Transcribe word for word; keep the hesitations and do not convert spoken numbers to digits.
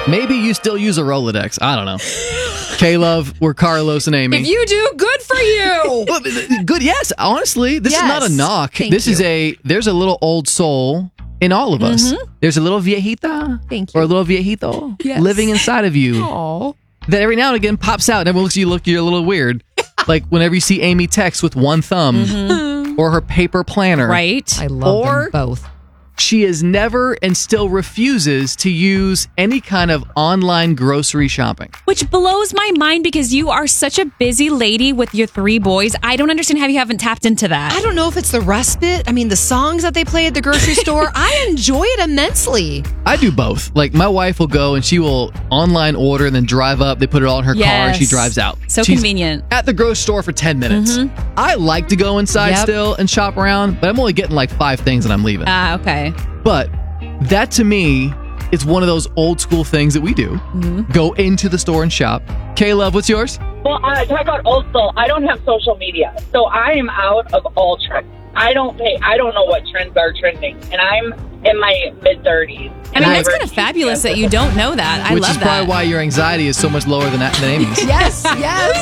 Maybe you still use a Rolodex. I don't know. K-Love, we're Carlos and Amy. If you do, good for you. Well, good, yes. Honestly, this Yes. is not a knock. Thank this you. is a, there's a little old soul in all of us. Mhm. There's a little viejita. Thank you. Or a little viejito Yes. living inside of you. Aw. That every now and again pops out and everyone looks at you, look, you're a little weird. Like whenever you see Amy text with one thumb Mm-hmm. or her paper planner. Right. I love Or- them both. She is never and still refuses to use any kind of online grocery shopping. Which blows my mind because you are such a busy lady with your three boys. I don't understand how you haven't tapped into that. I don't know if it's the respite. I mean, the songs that they play at the grocery store, I enjoy it immensely. I do both. Like my wife will go and she will online order and then drive up. They put it all in her car and she Yes. drives out. So She's convenient. At the grocery store for ten minutes. I like to go inside Yep. still and shop around, but I'm only getting like five things and I'm leaving. Ah, okay. But that to me is one of those old school things that we do. Go into the store and shop. K-Love, what's yours? Well, uh, talk about old soul. I don't have social media, so I am out of all trends. I don't pay. I don't know what trends are trending, and I'm in my mid thirties. I mean, that's kind of fabulous that you don't know that. I Which love is probably that. why your anxiety is so much lower than, than Amy's. Yes, yes.